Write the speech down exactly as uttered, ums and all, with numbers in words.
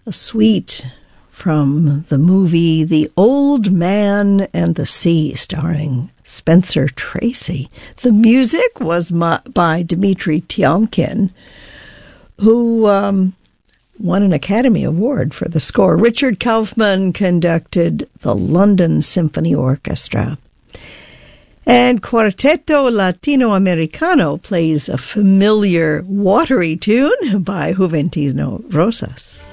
a suite from the movie The Old Man and the Sea, starring Spencer Tracy. The music was my, by Dmitri Tiomkin, who um, won an Academy Award for the score. Richard Kaufman conducted the London Symphony Orchestra. And Cuarteto Latinoamericano plays a familiar watery tune by Juventino Rosas.